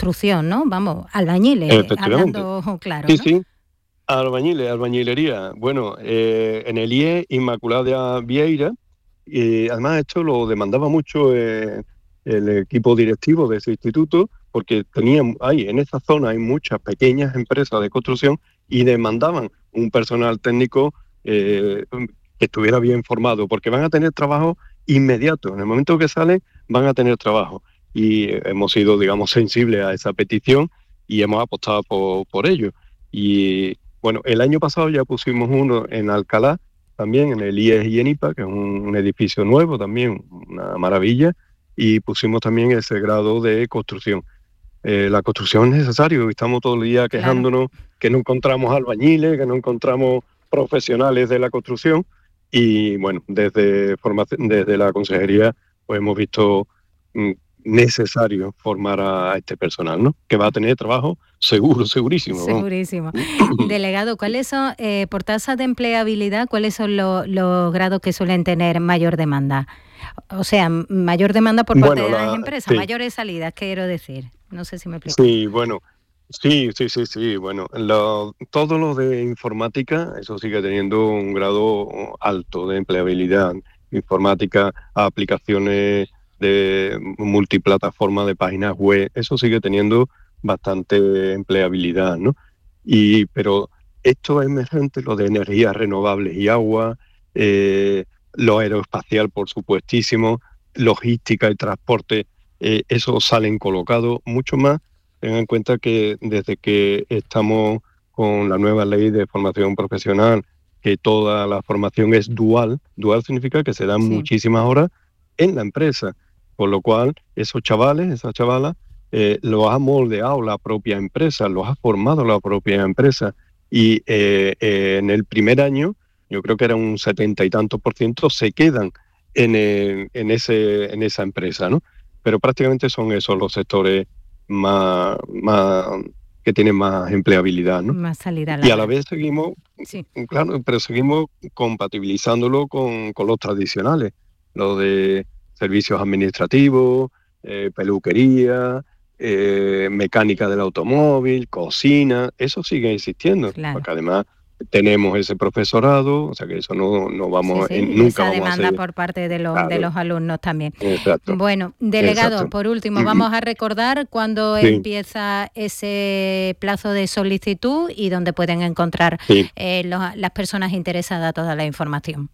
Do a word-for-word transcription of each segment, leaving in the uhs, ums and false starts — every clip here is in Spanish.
construcción, ¿no? Vamos, albañiles, hablando claro, sí, ¿no? Sí, albañiles, albañilería. Bueno, eh, en el I E Inmaculada Vieira, y además esto lo demandaba mucho eh, el equipo directivo de ese instituto, porque tenían, hay, en esa zona hay muchas pequeñas empresas de construcción y demandaban un personal técnico eh, que estuviera bien formado, porque van a tener trabajo inmediato. En el momento que salen, van a tener trabajo. Y hemos sido, digamos, sensibles a esa petición y hemos apostado por, por ello. Y bueno, el año pasado ya pusimos uno en Alcalá, también en el I E S y en I P A, que es un, un edificio nuevo también, una maravilla, y pusimos también ese grado de construcción. Eh, la construcción es necesario, estamos todo el día quejándonos claro. que no encontramos albañiles, que no encontramos profesionales de la construcción, y bueno, desde, formación, desde la consejería pues hemos visto mm, necesario formar a este personal, ¿no? Que va a tener trabajo seguro, segurísimo. Segurísimo. ¿no? Delegado, ¿cuáles son, eh, por tasa de empleabilidad, cuáles son lo, los grados que suelen tener mayor demanda? O sea, mayor demanda por parte bueno, de las la, empresas, sí. mayores salidas, quiero decir. No sé si me explico. Sí, bueno, sí, sí, sí, sí. Bueno, lo, todo lo de informática, eso sigue teniendo un grado alto de empleabilidad. Informática, aplicaciones de multiplataforma de páginas web, eso sigue teniendo bastante empleabilidad, ¿no? Y, pero esto es emergente, lo de energías renovables y agua, eh, lo aeroespacial, por supuestísimo, logística y transporte, eh, eso salen colocados mucho más. Tengan en cuenta que desde que estamos con la nueva ley de formación profesional, que toda la formación es dual, dual significa que se dan sí. muchísimas horas en la empresa, por lo cual esos chavales, esas chavalas, eh, los ha moldeado la propia empresa, los ha formado la propia empresa, y eh, eh, en el primer año, yo creo que era un setenta y tantos por ciento, se quedan en, el, en, ese, en esa empresa, ¿no? Pero prácticamente son esos los sectores más, más que tienen más empleabilidad, ¿no? Más salida y a la vez seguimos, sí. claro, pero seguimos compatibilizándolo con, con los tradicionales, lo de servicios administrativos, eh, peluquería, eh, mecánica del automóvil, cocina, eso sigue existiendo, claro. porque además tenemos ese profesorado, o sea que eso no, no vamos, sí, sí, en, nunca esa vamos demanda a hacer. por parte de los, Claro. de los alumnos también. Exacto. Bueno, delegado, Exacto. por último, vamos a recordar cuándo sí. empieza ese plazo de solicitud y dónde pueden encontrar sí. eh, los, las personas interesadas toda la información.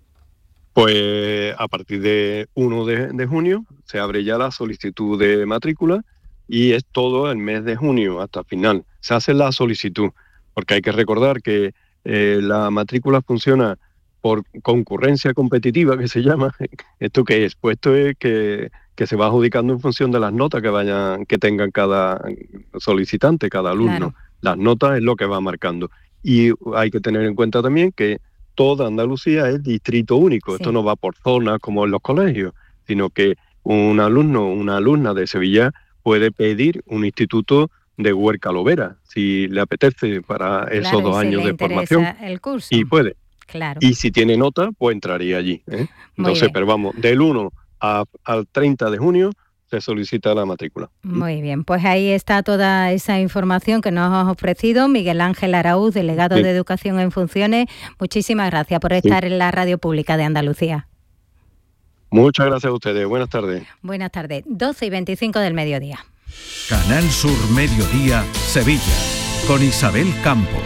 Pues a partir de primero de junio se abre ya la solicitud de matrícula y es todo el mes de junio hasta final. Se hace la solicitud, porque hay que recordar que eh, la matrícula funciona por concurrencia competitiva, que se llama. ¿Esto qué es? Pues esto es que, que se va adjudicando en función de las notas que vayan, que tengan cada solicitante, cada alumno. Claro. Las notas es lo que va marcando. Y hay que tener en cuenta también que toda Andalucía es distrito único. Sí. Esto no va por zonas como en los colegios, sino que un alumno, una alumna de Sevilla puede pedir un instituto de Huerca Lovera, si le apetece, para claro, esos dos si años le de formación. El curso. Y puede. Claro. Y si tiene nota, pues entraría allí. ¿eh? Entonces, pero vamos, del uno a, al treinta de junio se solicita la matrícula. Muy bien, pues ahí está toda esa información que nos has ofrecido. Miguel Ángel Araúz, delegado sí. de Educación en Funciones. Muchísimas gracias por estar sí. en la Radio Pública de Andalucía. Muchas gracias a ustedes. Buenas tardes. Buenas tardes. doce y veinticinco del mediodía. Canal Sur Mediodía, Sevilla, con Isabel Campos.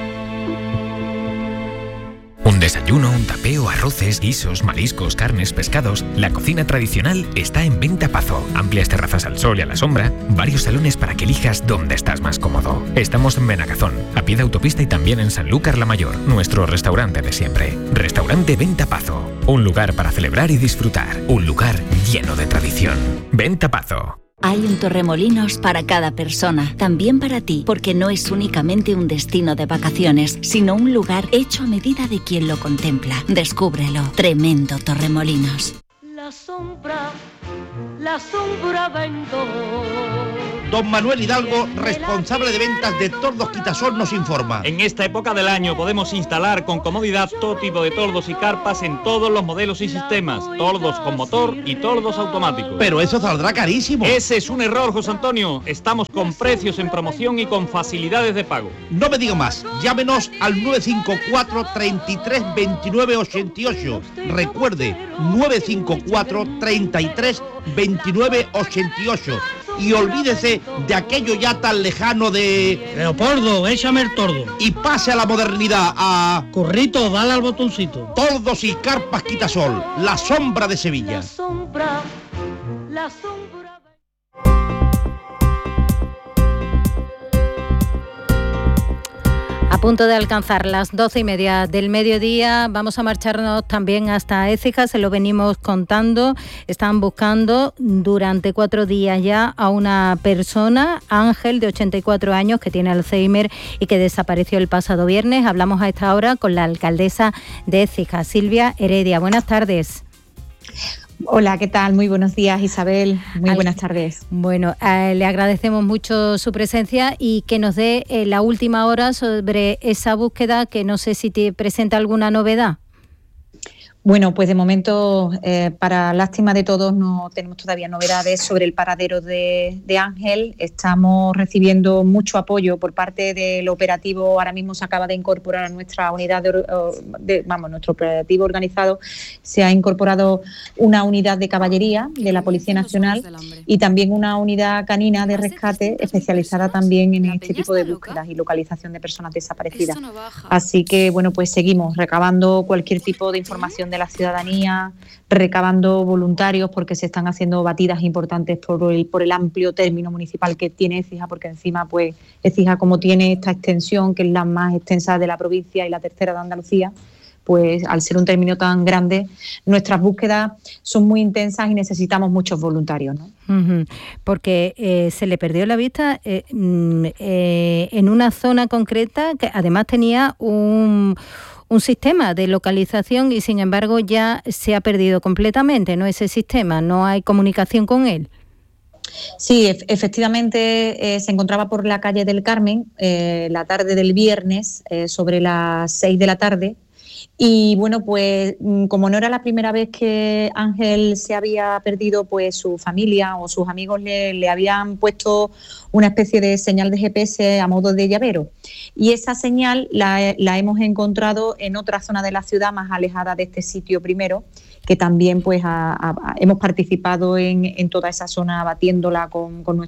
Un desayuno, un tapeo, arroces, guisos, mariscos, carnes, pescados. La cocina tradicional está en Venta Pazo. Amplias terrazas al sol y a la sombra. Varios salones para que elijas dónde estás más cómodo. Estamos en Benagazón, a pie de autopista y también en Sanlúcar la Mayor, nuestro restaurante de siempre. Restaurante Venta Pazo. Un lugar para celebrar y disfrutar. Un lugar lleno de tradición. Venta Pazo. Hay un Torremolinos para cada persona, también para ti, porque no es únicamente un destino de vacaciones, sino un lugar hecho a medida de quien lo contempla. Descúbrelo. Tremendo Torremolinos. La sombra, la sombra vendó Don Manuel Hidalgo, responsable de ventas de Tordos Quitasol, nos informa. En esta época del año podemos instalar con comodidad todo tipo de tordos y carpas en todos los modelos y sistemas, tordos con motor y tordos automáticos. Pero eso saldrá carísimo. Ese es un error, José Antonio. Estamos con precios en promoción y con facilidades de pago. No me diga más, llámenos al nueve cinco cuatro, treinta y tres, veintinueve, ochenta y ocho. Recuerde, nueve cinco cuatro, treinta y tres, veintinueve, ochenta y ocho. Y olvídese de aquello ya tan lejano de... Leopoldo, échame el tordo. Y pase a la modernidad, a... Corrito, dale al botoncito. Tordos y carpas Quitasol, la sombra de Sevilla. La sombra, la sombra... A punto de alcanzar las doce y media del mediodía, vamos a marcharnos también hasta Écija, se lo venimos contando. Están buscando durante cuatro días ya a una persona, Ángel, de ochenta y cuatro años, que tiene Alzheimer y que desapareció el pasado viernes. Hablamos a esta hora con la alcaldesa de Écija, Silvia Heredia. Buenas tardes. Hola, ¿qué tal? Muy buenos días, Isabel. Muy buenas tardes. Bueno, eh, le agradecemos mucho su presencia y que nos dé eh, la última hora sobre esa búsqueda, que no sé si te presenta alguna novedad. Bueno, pues de momento, eh, para lástima de todos, no tenemos todavía novedades sobre el paradero de, de Ángel. Estamos recibiendo mucho apoyo por parte del operativo. Ahora mismo se acaba de incorporar a nuestra unidad, de, de, vamos, nuestro operativo organizado. Se ha incorporado una unidad de caballería de la Policía Nacional y también una unidad canina de rescate especializada también en este tipo de búsquedas y localización de personas desaparecidas. Así que, bueno, pues seguimos recabando cualquier tipo de información de la ciudadanía, recabando voluntarios, porque se están haciendo batidas importantes por el, por el amplio término municipal que tiene Écija, porque encima pues Écija, como tiene esta extensión, que es la más extensa de la provincia y la tercera de Andalucía, pues al ser un término tan grande, nuestras búsquedas son muy intensas y necesitamos muchos voluntarios, ¿no? Uh-huh. Porque eh, se le perdió la vista eh, eh, en una zona concreta que además tenía un... un sistema de localización y sin embargo ya se ha perdido completamente, ¿no? Ese sistema, no hay comunicación con él. Sí, e- efectivamente eh, se encontraba por la calle del Carmen eh, la tarde del viernes, eh, sobre las seis de la tarde. Y bueno, pues como no era la primera vez que Ángel se había perdido, pues su familia o sus amigos le, le habían puesto una especie de señal de G P S a modo de llavero. Y esa señal la, la hemos encontrado en otra zona de la ciudad más alejada de este sitio primero, que también pues ha, ha, hemos participado en, en toda esa zona batiéndola con, con